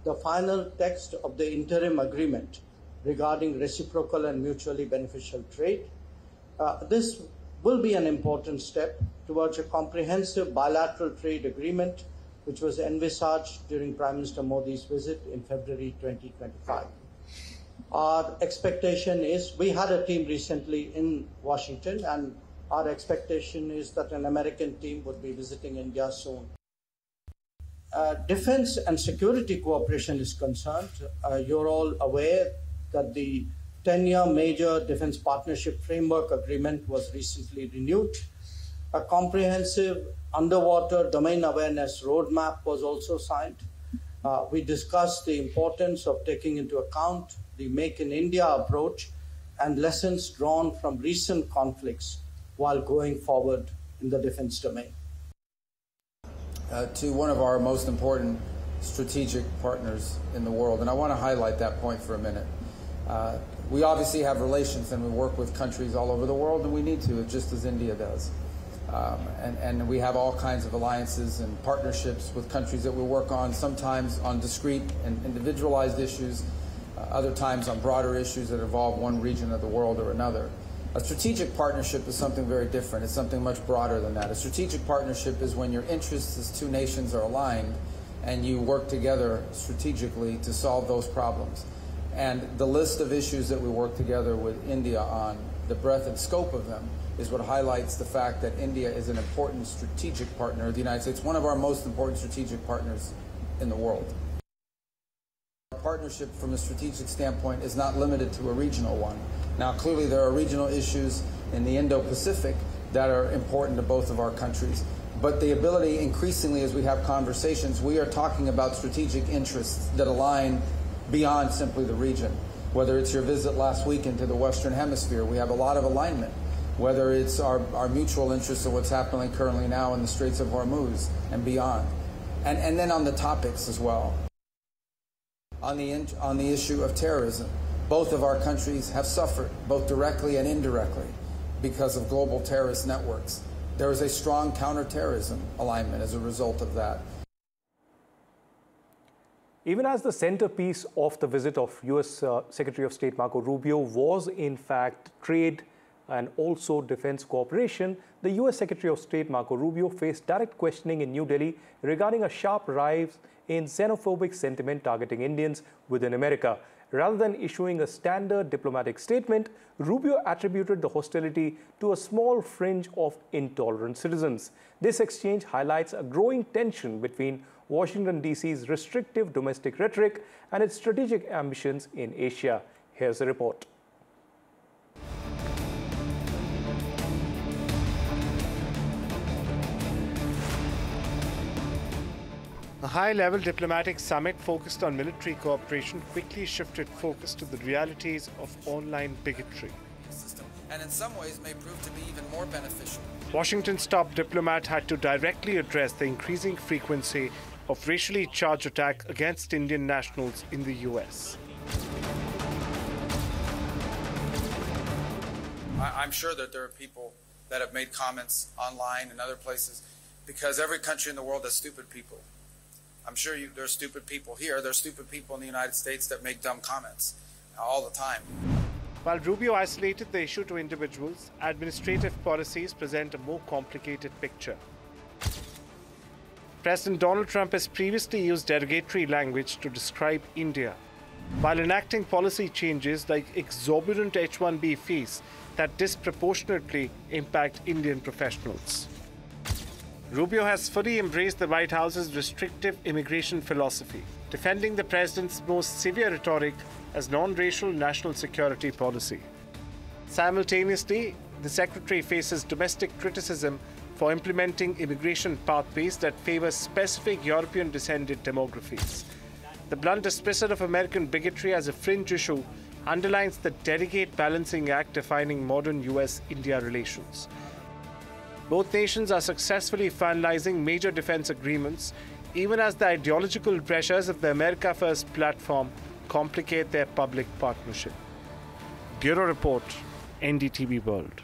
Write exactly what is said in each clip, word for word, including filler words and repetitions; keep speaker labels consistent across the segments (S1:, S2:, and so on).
S1: the final text of the interim agreement regarding reciprocal and mutually beneficial trade. Uh, this will be an important step towards a comprehensive bilateral trade agreement, which was envisaged during Prime Minister Modi's visit in February twenty twenty-five. Our expectation is, we had a team recently in Washington, and our expectation is that an American team would be visiting India soon. Uh, defense and security cooperation is concerned. Uh, you're all aware that the ten-year major defense partnership framework agreement was recently renewed. A comprehensive underwater domain awareness roadmap was also signed. Uh, we discussed the importance of taking into account the Make in India approach and lessons drawn from recent conflicts while going forward in the defense domain.
S2: Uh, to one of our most important strategic partners in the world, and I want to highlight that point for a minute. Uh, we obviously have relations and we work with countries all over the world, and we need to, just as India does. Um, and, and we have all kinds of alliances and partnerships with countries that we work on, sometimes on discrete and individualized issues, uh, other times on broader issues that involve one region of the world or another. A strategic partnership is something very different. It's something much broader than that. A strategic partnership is when your interests as two nations are aligned and you work together strategically to solve those problems. And the list of issues that we work together with India on, the breadth and scope of them, is what highlights the fact that India is an important strategic partner of the United States, one of our most important strategic partners in the world. Our partnership from a strategic standpoint is not limited to a regional one. Now, clearly there are regional issues in the Indo-Pacific that are important to both of our countries. But the ability, increasingly as we have conversations, we are talking about strategic interests that align beyond simply the region. Whether it's your visit last week into the Western Hemisphere, we have a lot of alignment. Whether it's our, our mutual interest in what's happening currently now in the Straits of Hormuz and beyond. And, and then on the topics as well. On the, in, on the issue of terrorism, both of our countries have suffered, both directly and indirectly, because of global terrorist networks. There is a strong counterterrorism alignment as a result of that.
S3: Even as the centerpiece of the visit of U S Uh, Secretary of State Marco Rubio was in fact trade and also defense cooperation, the U S Secretary of State Marco Rubio faced direct questioning in New Delhi regarding a sharp rise in xenophobic sentiment targeting Indians within America. Rather than issuing a standard diplomatic statement, Rubio attributed the hostility to a small fringe of intolerant citizens. This exchange highlights a growing tension between Washington, D C's restrictive domestic rhetoric and its strategic ambitions in Asia. Here's a report.
S4: A high-level diplomatic summit focused on military cooperation quickly shifted focus to the realities of online bigotry.
S2: And in some ways may prove to be even more beneficial.
S4: Washington's top diplomat had to directly address the increasing frequency of racially charged attacks against Indian nationals in the U S.
S2: I'm sure that there are people that have made comments online and other places, because every country in the world has stupid people. I'm sure you, there are stupid people here. There are stupid people in the United States that make dumb comments all the time.
S4: While Rubio isolated the issue to individuals, administrative policies present a more complicated picture. President Donald Trump has previously used derogatory language to describe India, while enacting policy changes like exorbitant H one B fees that disproportionately impact Indian professionals. Rubio has fully embraced the White House's restrictive immigration philosophy, defending the president's most severe rhetoric as non-racial national security policy. Simultaneously, the secretary faces domestic criticism for implementing immigration pathways that favor specific European-descended demographies. The blunt dismissal of American bigotry as a fringe issue underlines the delicate balancing act defining modern U S India relations. Both nations are successfully finalizing major defense agreements, even as the ideological pressures of the America First platform complicate their public partnership. Bureau Report, N D T V World.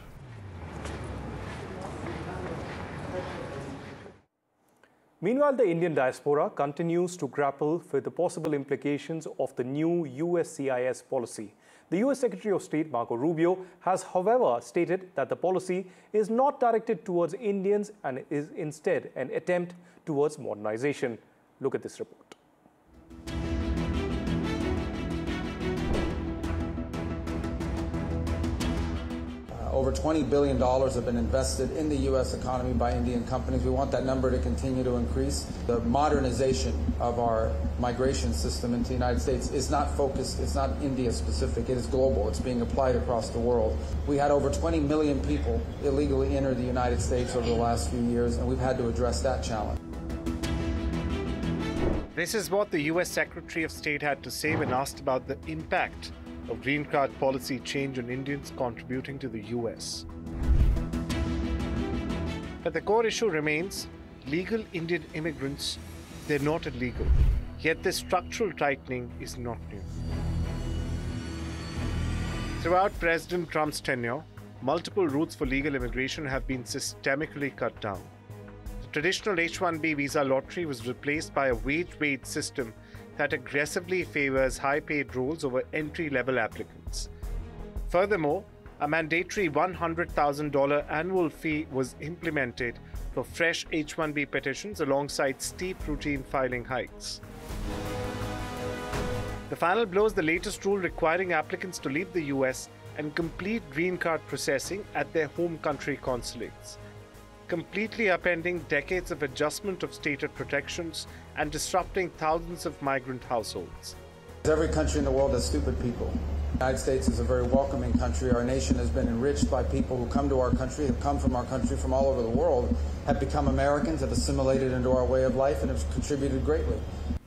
S3: Meanwhile, the Indian diaspora continues to grapple with the possible implications of the new U S C I S policy. The U S Secretary of State Marco Rubio has, however, stated that the policy is not directed towards Indians and is instead an attempt towards modernization. Look at this report.
S2: Over twenty billion dollars have been invested in the U S economy by Indian companies. We want that number to continue to increase. The modernization of our migration system into the United States is not focused, it's not India specific, it is global. It's being applied across the world. We had over twenty million people illegally enter the United States over the last few years, and we've had to address that challenge.
S4: This is what the U S Secretary of State had to say when asked about the impact of green card policy change on Indians contributing to the U S. But the core issue remains legal Indian immigrants, they're not illegal. Yet this structural tightening is not new. Throughout President Trump's tenure, multiple routes for legal immigration have been systemically cut down. The traditional H one B visa lottery was replaced by a wage-based system that aggressively favors high-paid roles over entry-level applicants. Furthermore, a mandatory one hundred thousand dollars annual fee was implemented for fresh H one B petitions alongside steep routine filing hikes. The final blow is the latest rule requiring applicants to leave the U S and complete green card processing at their home country consulates, completely upending decades of adjustment of stated protections and disrupting thousands of migrant households.
S2: Every country in the world has stupid people. The United States is a very welcoming country. Our nation has been enriched by people who come to our country, have come from our country from all over the world, have become Americans, have assimilated into our way of life, and have contributed greatly.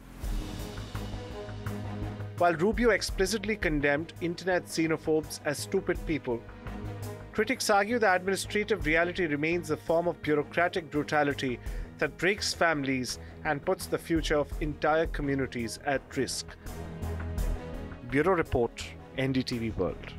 S4: While Rubio explicitly condemned internet xenophobes as stupid people, critics argue the administrative reality remains a form of bureaucratic brutality that breaks families and puts the future of entire communities at risk. Bureau Report, N D T V World.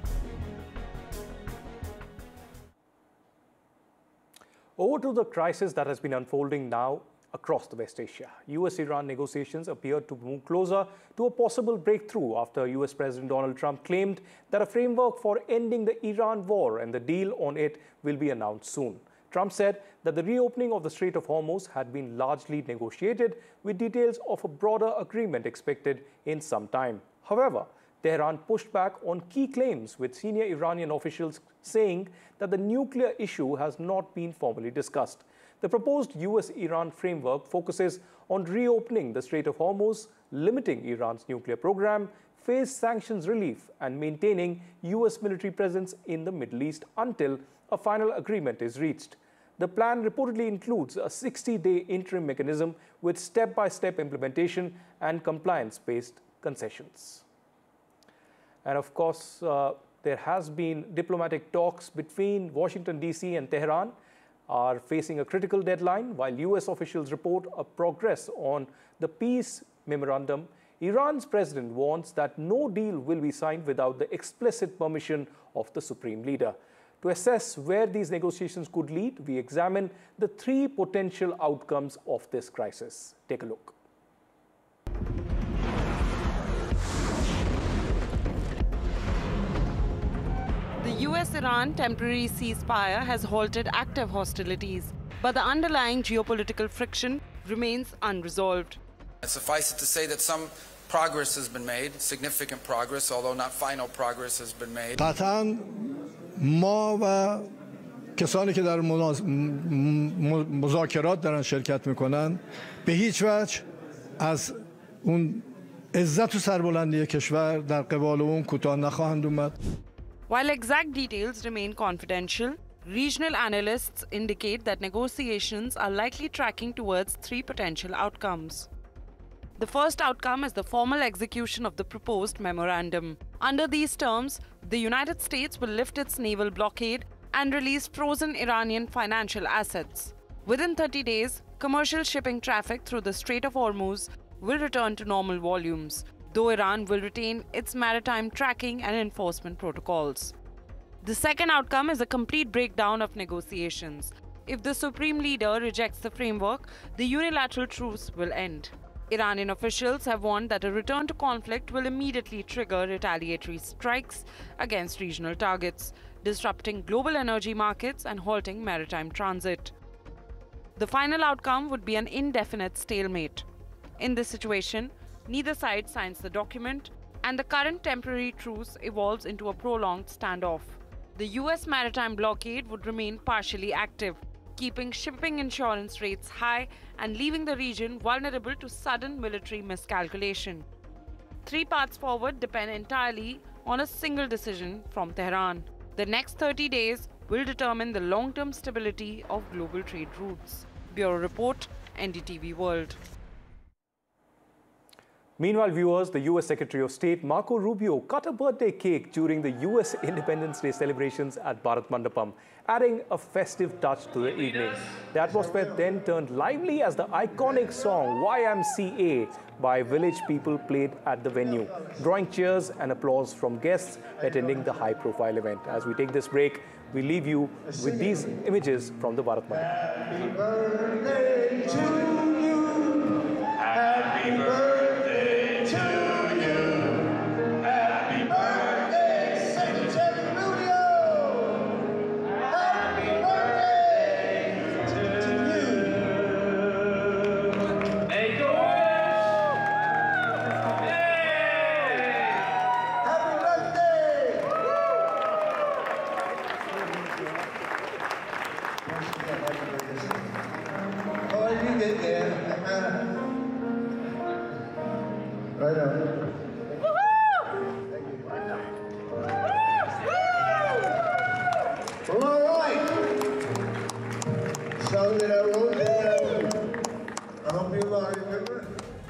S3: Over to the crisis that has been unfolding now across the West Asia. U S Iran negotiations appear to move closer to a possible breakthrough after U S President Donald Trump claimed that a framework for ending the Iran war and the deal on it will be announced soon. Trump said that the reopening of the Strait of Hormuz had been largely negotiated, with details of a broader agreement expected in some time. However, Tehran pushed back on key claims, with senior Iranian officials saying that the nuclear issue has not been formally discussed. The proposed U S Iran framework focuses on reopening the Strait of Hormuz, limiting Iran's nuclear program, phased sanctions relief, and maintaining U S military presence in the Middle East until a final agreement is reached. The plan reportedly includes a sixty-day interim mechanism with step-by-step implementation and compliance-based concessions. And of course, uh, there has been diplomatic talks between Washington, D C and Tehran are facing a critical deadline. While U S officials report a progress on the peace memorandum, Iran's president warns that no deal will be signed without the explicit permission of the supreme leader. To assess where these negotiations could lead, we examine the three potential outcomes of this crisis. Take a look.
S5: The U S Iran temporary ceasefire has halted active hostilities, but the underlying geopolitical friction remains unresolved.
S2: Suffice it to say that some progress has been made, significant progress, although not final progress has been made.
S6: قطعاً ما و کسانی که در مذاکرات دارن شرکت میکنن به هیچ وجه از اون عزت و سربلندی کشور در قبال اون کوتاه نخواهند اومد.
S5: While exact details remain confidential, regional analysts indicate that negotiations are likely tracking towards three potential outcomes. The first outcome is the formal execution of the proposed memorandum. Under these terms, the United States will lift its naval blockade and release frozen Iranian financial assets. Within thirty days, commercial shipping traffic through the Strait of Hormuz will return to normal volumes, though Iran will retain its maritime tracking and enforcement protocols. The second outcome is a complete breakdown of negotiations. If the supreme leader rejects the framework, the unilateral truce will end. Iranian officials have warned that a return to conflict will immediately trigger retaliatory strikes against regional targets, disrupting global energy markets and halting maritime transit. The final outcome would be an indefinite stalemate. In this situation, neither side signs the document, and the current temporary truce evolves into a prolonged standoff. The U S maritime blockade would remain partially active, keeping shipping insurance rates high and leaving the region vulnerable to sudden military miscalculation. Three paths forward depend entirely on a single decision from Tehran. The next thirty days will determine the long-term stability of global trade routes. Bureau Report, N D T V World.
S3: Meanwhile, viewers, the U S Secretary of State Marco Rubio cut a birthday cake during the U S Independence Day celebrations at Bharat Mandapam, adding a festive touch to the evening. The atmosphere then turned lively as the iconic song Y M C A by village people played at the venue, drawing cheers and applause from guests attending the high-profile event. As we take this break, we leave you with these images from the Bharat Mandapam.
S7: Happy birthday to you. Happy birthday.
S8: Right on. Well, all right. Song that I wrote down. I hope you all remember.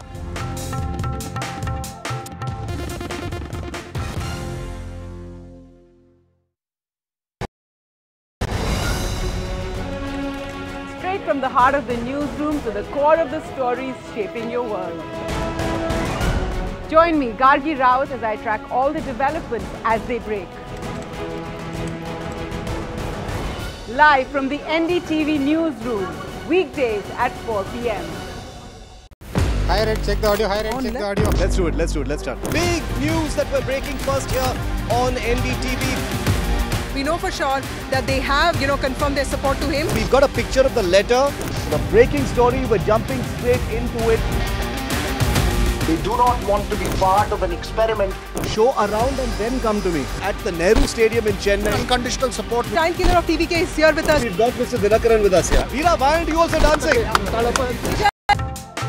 S9: Straight from the heart of the newsroom to the core of the stories shaping your world. Join me, Gargi Raut, as I track all the developments as they break. Live from the N D T V newsroom, weekdays at four p m
S10: Hi, Red, check the audio. Hi, Red, check the audio.
S11: Let's do it, let's do it, let's start. Big news that we're breaking first here on N D T V.
S12: We know for sure that they have, you know, confirmed their support to him.
S11: We've got a picture of the letter. The breaking story, we're jumping straight into it.
S13: They do not want to be part of an experiment.
S11: Show around and then come to me. At the Nehru Stadium in Chennai.
S12: Unconditional support. Giant killer of T V K is here with us.
S11: We've got Mister Dinakaran with us here. Veera, why aren't you also dancing?